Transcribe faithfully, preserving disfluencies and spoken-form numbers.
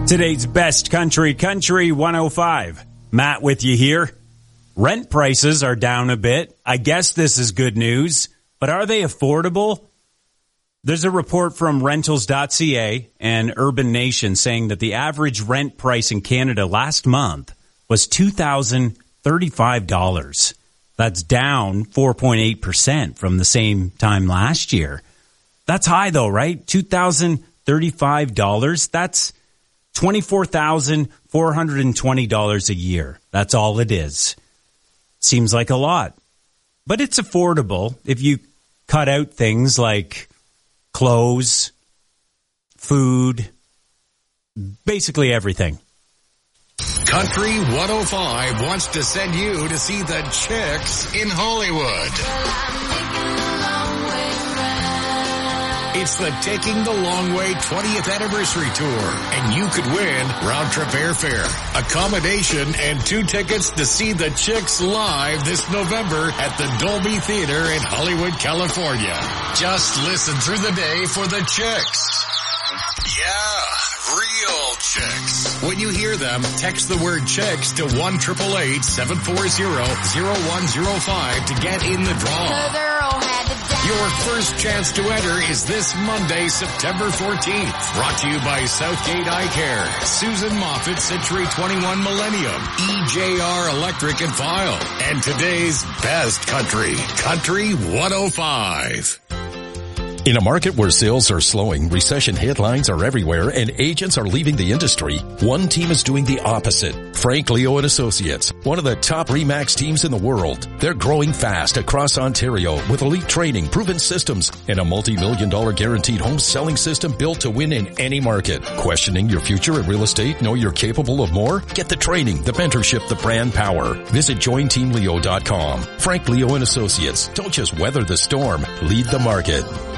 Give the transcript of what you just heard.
Today's best country, Country one oh five. Matt with you here. Rent prices are down a bit. I guess this is good news, but are they affordable? There's a report from rentals dot c a and Urban Nation saying that the average rent price in Canada last month was two thousand thirty-five dollars. That's down four point eight percent from the same time last year. That's high though, right? two thousand thirty-five dollars. That's twenty-four thousand four hundred twenty dollars a year. That's all it is. Seems like a lot, but it's affordable if you cut out things like clothes, food, basically everything. Country one oh five wants to send you to see the Chicks in Hollywood. It's the Taking the Long Way twentieth Anniversary Tour, and you could win round-trip airfare, accommodation, and two tickets to see the Chicks live this November at the Dolby Theater in Hollywood, California. Just listen through the day for the Chicks. Yeah, real Chicks. When you hear them, text the word Chicks to one eight eight eight, seven four zero, zero one zero five to get in the draw. Your first chance to enter is this Monday, September fourteenth. Brought to you by Southgate Eye Care, Susan Moffat, Century twenty-one Millennium, E J R Electric and File, and today's best country, Country one oh five. In a market where sales are slowing, recession headlines are everywhere, and agents are leaving the industry, one team is doing the opposite. Frank Leo and Associates, one of the top RE/MAX teams in the world. They're growing fast across Ontario with elite training, proven systems, and a multi-million dollar guaranteed home selling system built to win in any market. Questioning your future in real estate? Know you're capable of more? Get the training, the mentorship, the brand power. Visit join team leo dot com. Frank Leo and Associates. Don't just weather the storm, lead the market.